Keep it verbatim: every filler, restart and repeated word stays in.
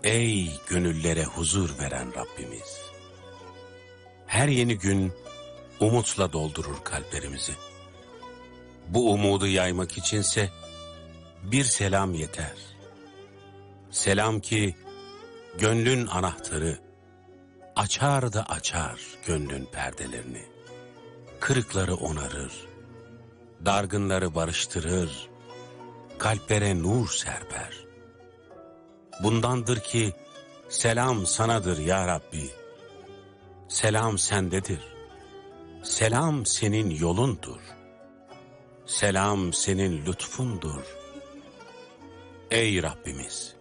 Ey gönüllere huzur veren Rabbimiz! Her yeni gün umutla doldurur kalplerimizi. Bu umudu yaymak içinse bir selam yeter. Selam ki gönlün anahtarı, açar da açar gönlün perdelerini. Kırıkları onarır, dargınları barıştırır, kalplere nur serper. Bundandır ki selam sanadır ya Rabbi. Selam sendedir. Selam senin yolundur. Selam senin lütfundur. Ey Rabbimiz!